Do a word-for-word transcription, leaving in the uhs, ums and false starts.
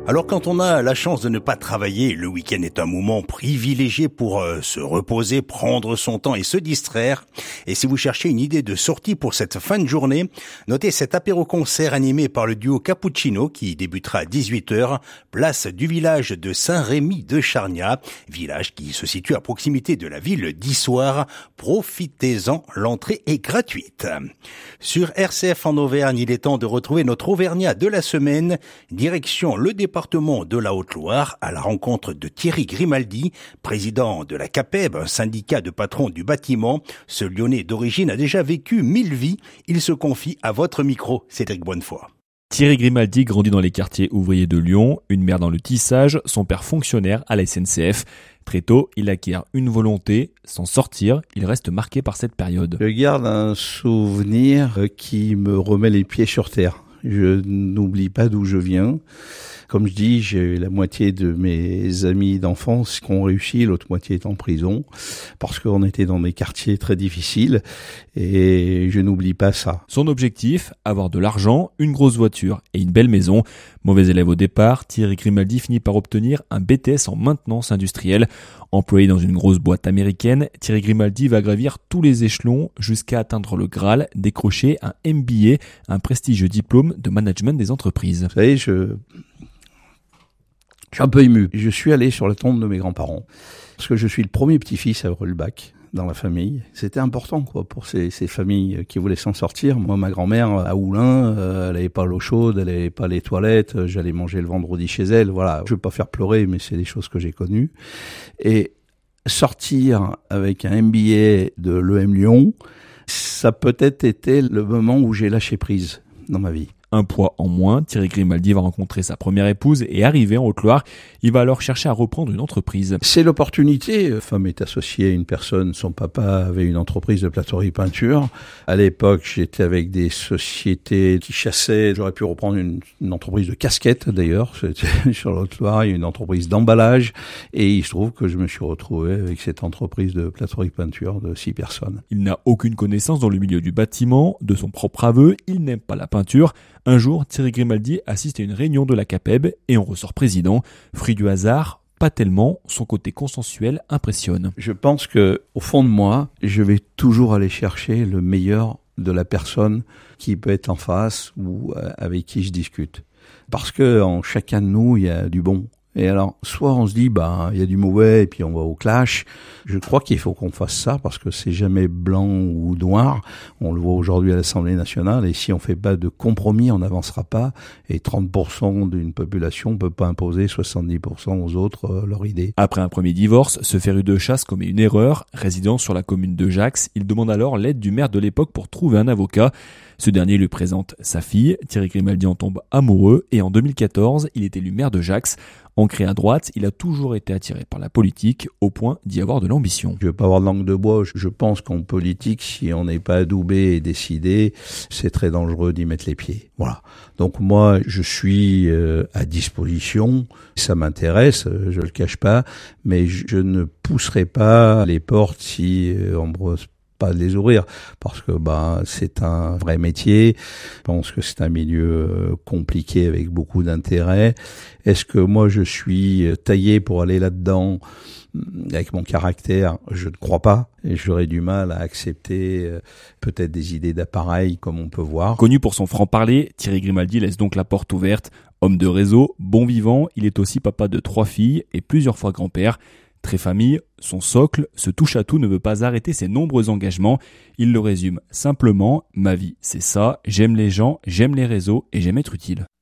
Alors quand on a la chance de ne pas travailler, le week-end est un moment privilégié pour euh, se reposer, prendre son temps et se distraire. Et si vous cherchez une idée de sortie pour cette fin de journée, notez cet apéro-concert animé par le duo Cappuccino qui débutera à dix-huit heures, place du village de Saint-Rémy de Chargnat, village qui se situe à proximité de la ville d'Issoire. Profitez-en, l'entrée est gratuite. Sur R C F en Auvergne, il est temps de retrouver notre Auvergnat de la semaine, direction le département de la Haute-Loire à la rencontre de Thierry Grimaldi, président de la CAPEB, un syndicat de patrons du bâtiment. Ce Lyonnais d'origine a déjà vécu mille vies. Il se confie à votre micro, Cédric Bonnefoy. Thierry Grimaldi grandit dans les quartiers ouvriers de Lyon, une mère dans le tissage, son père fonctionnaire à la S N C F. Très tôt, il acquiert une volonté, s'en sortir. Il reste marqué par cette période. Je garde un souvenir qui me remet les pieds sur terre. Je n'oublie pas d'où je viens. Comme je dis, j'ai la moitié de mes amis d'enfance qui ont réussi, l'autre moitié est en prison, parce qu'on était dans des quartiers très difficiles, et je n'oublie pas ça. Son objectif, avoir de l'argent, une grosse voiture et une belle maison. Mauvais élève au départ, Thierry Grimaldi finit par obtenir un B T S en maintenance industrielle. Employé dans une grosse boîte américaine, Thierry Grimaldi va gravir tous les échelons jusqu'à atteindre le Graal, décrocher un M B A, un prestigieux diplôme de management des entreprises. Vous savez, je... Je suis un peu ému. Je suis allé sur la tombe de mes grands-parents parce que je suis le premier petit-fils à avoir eu le bac dans la famille. C'était important quoi pour ces, ces familles qui voulaient s'en sortir. Moi, ma grand-mère à Oulin, euh, elle avait pas l'eau chaude, elle avait pas les toilettes. J'allais manger le vendredi chez elle. Voilà. Je veux pas faire pleurer, mais c'est des choses que j'ai connues. Et sortir avec un M B A de l'E M Lyon, ça a peut-être été le moment où j'ai lâché prise dans ma vie. Un poids en moins, Thierry Grimaldi va rencontrer sa première épouse et arrivé en Haute-Loire, il va alors chercher à reprendre une entreprise. C'est l'opportunité. La femme est associée à une personne, son papa avait une entreprise de plâtrerie peinture. À l'époque, j'étais avec des sociétés qui chassaient. J'aurais pu reprendre une, une entreprise de casquettes d'ailleurs. C'était sur la Haute-Loire, il y a une entreprise d'emballage. Et il se trouve que je me suis retrouvé avec cette entreprise de plâtrerie peinture de six personnes. Il n'a aucune connaissance dans le milieu du bâtiment. De son propre aveu, il n'aime pas la peinture. Un jour, Thierry Grimaldi assiste à une réunion de la CAPEB et en ressort président. Fruit du hasard, pas tellement, son côté consensuel impressionne. Je pense que, au fond de moi, je vais toujours aller chercher le meilleur de la personne qui peut être en face ou avec qui je discute. Parce que en chacun de nous, il y a du bon. Et alors, soit on se dit, bah, il y a du mauvais et puis on va au clash. Je crois qu'il faut qu'on fasse ça parce que c'est jamais blanc ou noir. On le voit aujourd'hui à l'Assemblée nationale et si on fait pas de compromis, on n'avancera pas. Et trente pour cent d'une population peut pas imposer soixante-dix pour cent aux autres euh, leur idée. Après un premier divorce, ce féru de chasse commet une erreur. Résidant sur la commune de Jax, il demande alors l'aide du maire de l'époque pour trouver un avocat. Ce dernier lui présente sa fille. Thierry Grimaldi en tombe amoureux et en deux mille quatorze, il est élu maire de Jax. Ancré à droite, il a toujours été attiré par la politique au point d'y avoir de l'ambition. Je veux pas avoir de langue de bois. Je pense qu'en politique, si on n'est pas adoubé et décidé, c'est très dangereux d'y mettre les pieds. Voilà. Donc moi, je suis euh, à disposition. Ça m'intéresse, je le cache pas, mais je ne pousserai pas les portes si euh, on me pas de les ouvrir parce que bah c'est un vrai métier. Je pense que c'est un milieu compliqué avec beaucoup d'intérêt. Est-ce que moi je suis taillé pour aller là-dedans avec mon caractère? Je ne crois pas et j'aurais du mal à accepter peut-être des idées d'appareil comme on peut voir. Connu pour son franc-parler, Thierry Grimaldi laisse donc la porte ouverte. Homme de réseau, bon vivant, il est aussi papa de trois filles et plusieurs fois grand-père. Très famille, son socle, ce touche-à-tout ne veut pas arrêter ses nombreux engagements. Il le résume simplement, ma vie c'est ça, j'aime les gens, j'aime les réseaux et j'aime être utile.